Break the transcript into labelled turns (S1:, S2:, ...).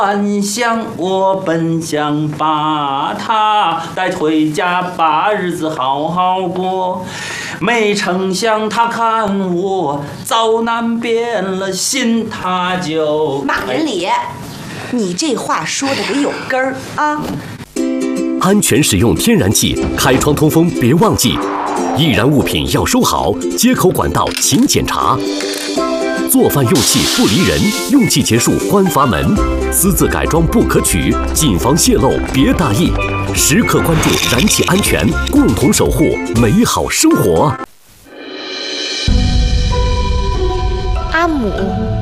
S1: 我本想把他带回家，把日子好好过。没成想他看我遭难变了心，他就
S2: 马文礼，你这话说的得有根儿啊！
S3: 安全使用天然气，开窗通风别忘记。易燃物品要收好，接口管道勤检查。做饭用气不离人，用气结束关阀门。私自改装不可取，谨防泄漏别大意。时刻关注燃气安全，共同守护美好生活。
S4: 阿姆。